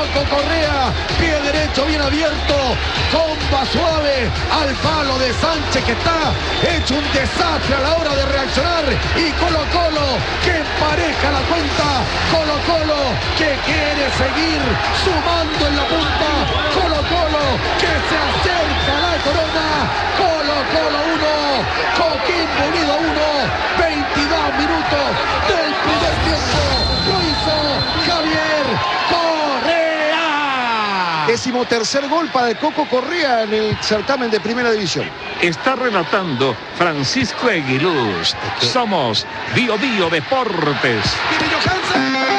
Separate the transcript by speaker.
Speaker 1: Coco Correa, pie derecho bien abierto, comba suave al palo de Sánchez, que está hecho un desastre a la hora de reaccionar, y Colo Colo que empareja la cuenta, Colo Colo que quiere seguir sumando en la punta, Colo Colo que se acerca a la corona, Colo Colo 1, Coquimbo Unido 1, 22 minutos del primer tiempo, lo hizo Javier Correa.
Speaker 2: 13º gol para el Coco Correa en el certamen de Primera División.
Speaker 3: Está relatando Francisco Aguiluz. Somos Bio Bio Deportes.
Speaker 1: Viene Johansen.